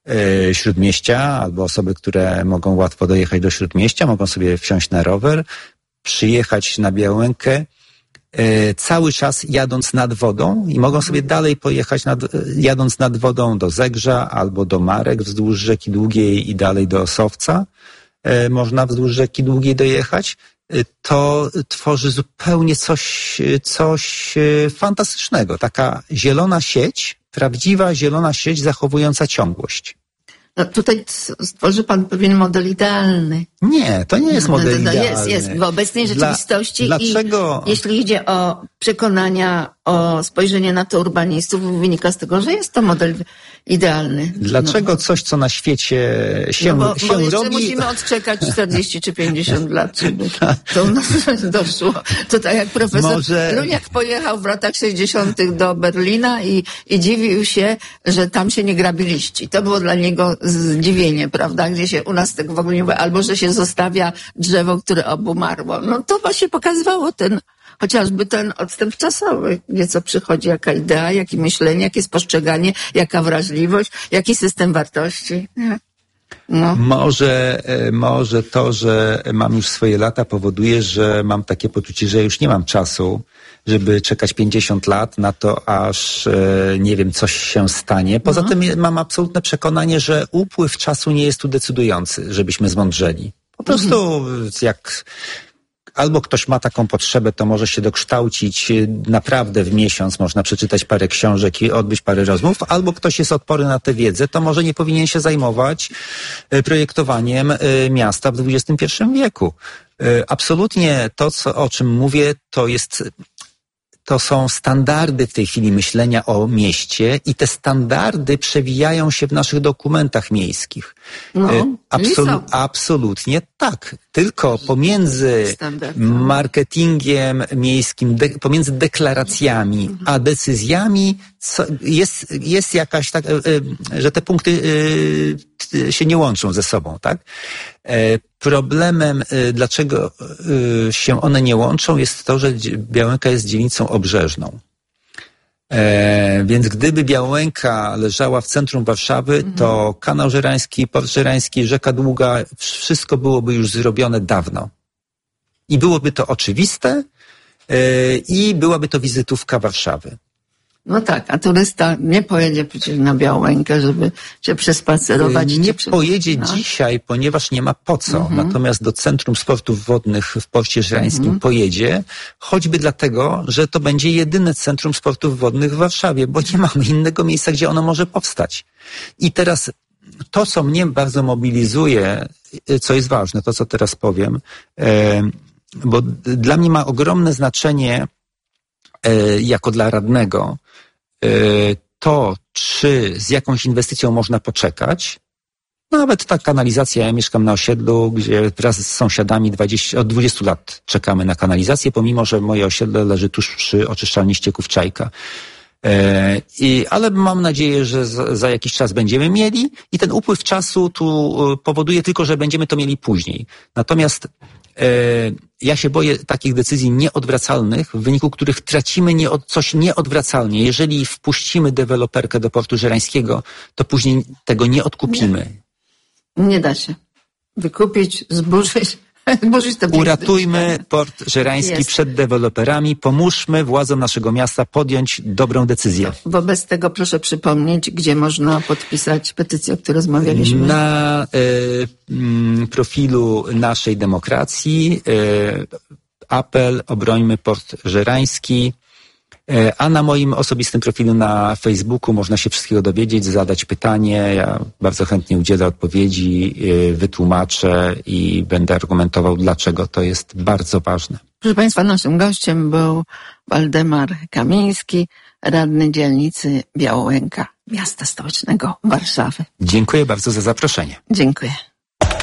Śródmieścia, albo osoby, które mogą łatwo dojechać do Śródmieścia, mogą sobie wsiąść na rower, przyjechać na Białękę, cały czas jadąc nad wodą i mogą sobie dalej pojechać jadąc nad wodą do Zegrza albo do Marek wzdłuż Rzeki Długiej i dalej do Osowca. Można wzdłuż Rzeki Długiej dojechać. To tworzy zupełnie coś fantastycznego. Taka zielona sieć, prawdziwa zielona sieć zachowująca ciągłość. No tutaj stworzy pan pewien model idealny. Nie, to nie jest model idealny. Jest w obecnej rzeczywistości. Dlaczego? I jeśli idzie o przekonania, o spojrzenie na to urbanistów, wynika z tego, że jest to model idealny. Dlaczego coś, co na świecie się bo robi... musimy odczekać 40 czy 50 lat, żeby to u nas doszło. To tak jak profesor Luniak pojechał w latach 60. do Berlina i dziwił się, że tam się nie grabi liści. To było dla niego zdziwienie, prawda? Gdzie się u nas tego w ogóle nie było. Albo, że się zostawia drzewo, które obumarło. No to właśnie pokazywało chociażby ten odstęp czasowy, gdzie co przychodzi, jaka idea, jakie myślenie, jakie spostrzeganie, jaka wrażliwość, jaki system wartości. No. Może to, że mam już swoje lata, powoduje, że mam takie poczucie, że już nie mam czasu, żeby czekać 50 lat na to, aż, nie wiem, coś się stanie. Poza tym mam absolutne przekonanie, że upływ czasu nie jest tu decydujący, żebyśmy zmądrzeli. Po prostu albo ktoś ma taką potrzebę, to może się dokształcić naprawdę w miesiąc, można przeczytać parę książek i odbyć parę rozmów, albo ktoś jest odporny na tę wiedzę, to może nie powinien się zajmować projektowaniem miasta w XXI wieku. Absolutnie to, o czym mówię, to są standardy w tej chwili myślenia o mieście i te standardy przewijają się w naszych dokumentach miejskich. Absolutnie tak. Tylko pomiędzy marketingiem miejskim, pomiędzy deklaracjami a decyzjami jest jakaś tak, że te punkty się nie łączą ze sobą, tak? Problemem, dlaczego się one nie łączą, jest to, że Białęka jest dzielnicą obrzeżną. Więc gdyby Białęka leżała w centrum Warszawy, to Kanał Żerański, Port Żerański, Rzeka Długa, wszystko byłoby już zrobione dawno. I byłoby to oczywiste i byłaby to wizytówka Warszawy. No tak, a turysta nie pojedzie przecież na Białękę, żeby się przespacerować. Nie pojedzie dzisiaj, ponieważ nie ma po co. Natomiast do Centrum Sportów Wodnych w Porcie Żerańskim pojedzie, choćby dlatego, że to będzie jedyne Centrum Sportów Wodnych w Warszawie, bo nie mamy innego miejsca, gdzie ono może powstać. I teraz to, co mnie bardzo mobilizuje, co jest ważne, to co teraz powiem, bo dla mnie ma ogromne znaczenie jako dla radnego to, czy z jakąś inwestycją można poczekać. Nawet ta kanalizacja, ja mieszkam na osiedlu, gdzie wraz z sąsiadami od 20 lat czekamy na kanalizację, pomimo że moje osiedle leży tuż przy oczyszczalni ścieków Czajka. Ale mam nadzieję, że za jakiś czas będziemy mieli i ten upływ czasu tu powoduje tylko, że będziemy to mieli później. Natomiast ja się boję takich decyzji nieodwracalnych, w wyniku których tracimy coś nieodwracalnie. Jeżeli wpuścimy deweloperkę do Portu Żerańskiego, to później tego nie odkupimy. Nie da się wykupić, zburzyć te Uratujmy Port Żerański przed deweloperami, pomóżmy władzom naszego miasta podjąć dobrą decyzję. Wobec tego proszę przypomnieć, gdzie można podpisać petycję, o której rozmawialiśmy. Na profilu Naszej Demokracji apel Obrońmy Port Żerański, a na moim osobistym profilu na Facebooku można się wszystkiego dowiedzieć, zadać pytanie. Ja bardzo chętnie udzielę odpowiedzi, wytłumaczę i będę argumentował, dlaczego to jest bardzo ważne. Proszę Państwa, naszym gościem był Waldemar Kamiński, radny dzielnicy Białęka, miasta stołecznego Warszawy. Dziękuję bardzo za zaproszenie. Dziękuję.